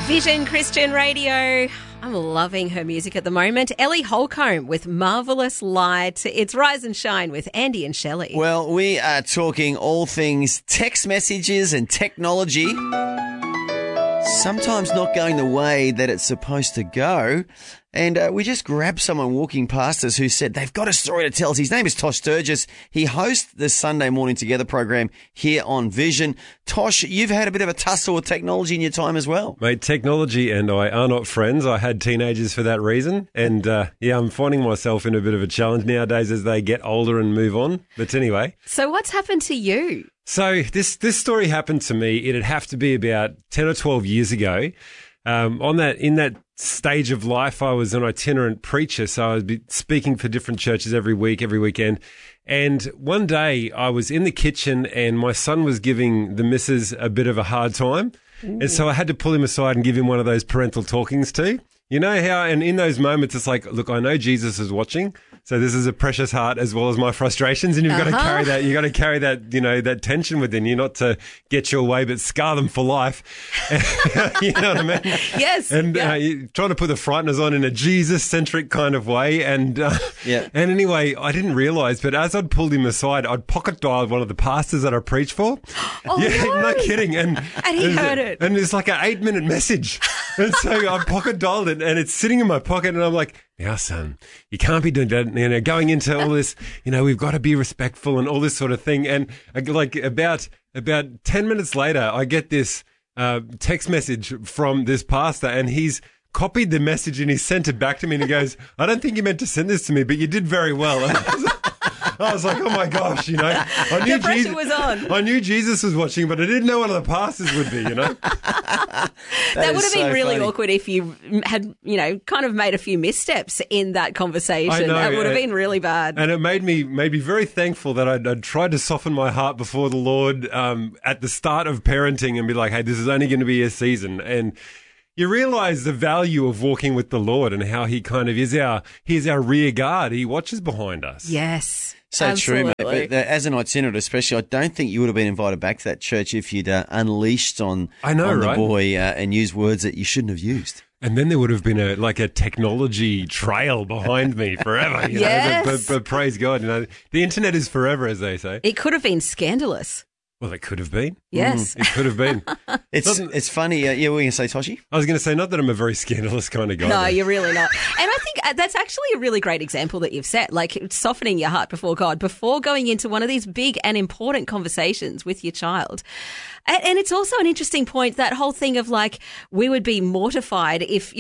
Vision Christian Radio. I'm loving her music at the moment. Ellie Holcomb with Marvellous Light. It's Rise and Shine with Andy and Shelley. Well, we are talking all things text messages and technology. Sometimes not going the way that it's supposed to go. And we just grabbed someone walking past us who said they've got a story to tell us. His name is Tosh Sturgis. He hosts the Sunday Morning Together program here on Vision. Tosh, you've had a bit of a tussle with technology in your time as well. Mate, technology and I are not friends. I had teenagers for that reason. And I'm finding myself in a bit of a challenge nowadays as they get older and move on. But anyway. So what's happened to you? So this story happened to me. It'd have to be about 10 or 12 years ago. In that stage of life, I was an itinerant preacher, so I would be speaking for different churches every week, every weekend. And one day I was in the kitchen and my son was giving the missus a bit of a hard time. Ooh. And so I had to pull him aside and give him one of those parental talkings to. You know how, and in those moments, it's like, look, I know Jesus is watching. So this is a precious heart as well as my frustrations. And you've got to carry that, that tension within you, not to get your way, but scar them for life. You know what I mean? Yes. And you're trying to put the frighteners on in a Jesus-centric kind of way. And and anyway, I didn't realize, but as I'd pulled him aside, I'd pocket dialed one of the pastors that I preach for. Oh, no kidding. And he heard it. And it's like an 8-minute message. And so I pocket dialed it and it's sitting in my pocket and I'm like, now, son, you can't be doing that, going into all this, we've got to be respectful and all this sort of thing. And like about 10 minutes later, I get this text message from this pastor and he's copied the message and he sent it back to me and he goes, I don't think you meant to send this to me, but you did very well. And I was like, oh my gosh, I knew the pressure was on. I knew Jesus was watching, but I didn't know one of the pastors would be, That would have been really awkward if you had, kind of made a few missteps in that conversation. I know, that would have been really bad. And it made me very thankful that I'd tried to soften my heart before the Lord at the start of parenting and be like, hey, this is only going to be a season. And you realize the value of walking with the Lord and how he kind of is our rear guard. He watches behind us. Yes. So absolutely. true, mate. But as an itinerant especially, I don't think you would have been invited back to that church if you'd unleashed on the boy and used words that you shouldn't have used. And then there would have been a technology trail behind me forever. Yes. But praise God, the internet is forever, as they say. It could have been scandalous. Well, it could have been. Yes. It could have been. It's funny. What were you going to say, Toshi? I was going to say, not that I'm a very scandalous kind of guy. No, you're really not. And I think that's actually a really great example that you've set, like softening your heart before God, before going into one of these big and important conversations with your child. And it's also an interesting point, that whole thing of like, we would be mortified if,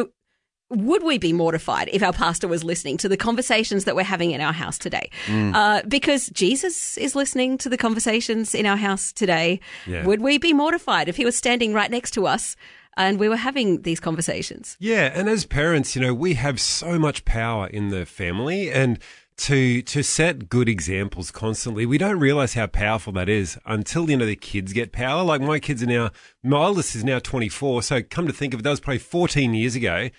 would we be mortified if our pastor was listening to the conversations that we're having in our house today? Because Jesus is listening to the conversations in our house today. Yeah. Would we be mortified if he was standing right next to us and we were having these conversations? Yeah, and as parents, we have so much power in the family, and to set good examples constantly, we don't realize how powerful that is until, the kids get power. Like my oldest is now 24, so come to think of it, that was probably 14 years ago.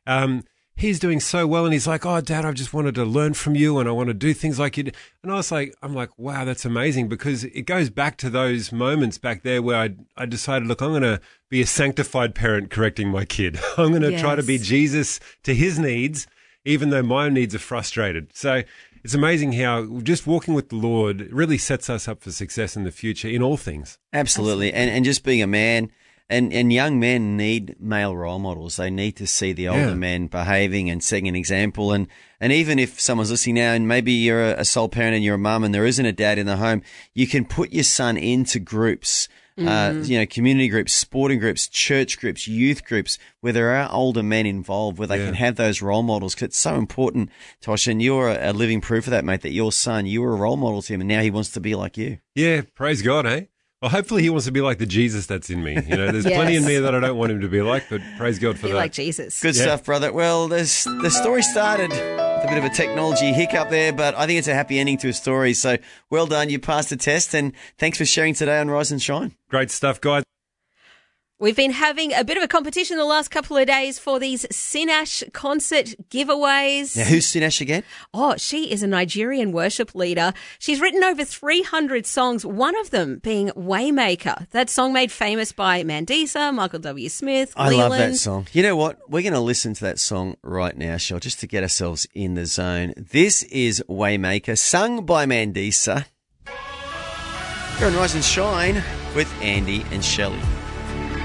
He's doing so well and he's like, oh, Dad, I've just wanted to learn from you and I want to do things like you do. And I'm like, wow, that's amazing, because it goes back to those moments back there where I decided, look, I'm going to be a sanctified parent correcting my kid. I'm going to try to be Jesus to his needs, even though my needs are frustrated. So it's amazing how just walking with the Lord really sets us up for success in the future in all things. Absolutely. And just being a man. And young men need male role models. They need to see the older men behaving and setting an example. And even if someone's listening now and maybe you're a sole parent and you're a mum and there isn't a dad in the home, you can put your son into groups, community groups, sporting groups, church groups, youth groups, where there are older men involved, where they can have those role models. 'Cause it's so important, Tosh, and you're a living proof of that, mate, that your son, you were a role model to him and now he wants to be like you. Yeah, praise God, eh? Well, hopefully he wants to be like the Jesus that's in me. There's plenty in me that I don't want him to be like, but praise God for that. Be like Jesus. Good stuff, brother. Well, the story started with a bit of a technology hiccup there, but I think it's a happy ending to a story. So well done. You passed the test, and thanks for sharing today on Rise and Shine. Great stuff, guys. We've been having a bit of a competition the last couple of days for these Sinash concert giveaways. Now, who's Sinash again? Oh, she is a Nigerian worship leader. She's written over 300 songs, one of them being Waymaker. That song made famous by Mandisa, Michael W. Smith, I Leland. love that song. You know what? We're going to listen to that song right now, Shel, just to get ourselves in the zone. This is Waymaker, sung by Mandisa. You're on Rise and Shine with Andy and Shelley.